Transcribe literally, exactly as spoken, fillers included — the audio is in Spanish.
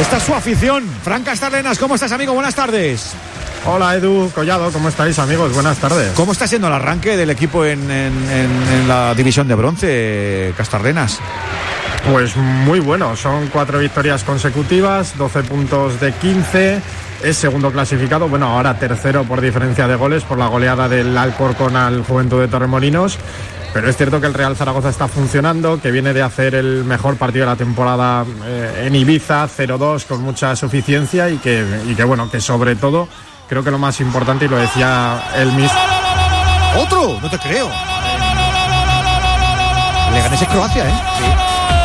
Esta es su afición. Fran Castarlenas, ¿cómo estás, amigo? Buenas tardes. Hola, Edu Collado, ¿cómo estáis, amigos? Buenas tardes. ¿Cómo está siendo el arranque del equipo en, en, en, en la división de bronce, Castarlenas? Pues muy bueno, son cuatro victorias consecutivas, doce puntos de quince, es segundo clasificado, bueno, ahora tercero por diferencia de goles por la goleada del Alcorcón al Juventud de Torremolinos. Pero es cierto que el Real Zaragoza está funcionando, que viene de hacer el mejor partido de la temporada eh, en Ibiza, cero dos, con mucha suficiencia y que, y que, bueno, que sobre todo, creo que lo más importante, y lo decía el mismo... ¡Otro! No te creo. Leganés es Croacia, ¿eh? Sí.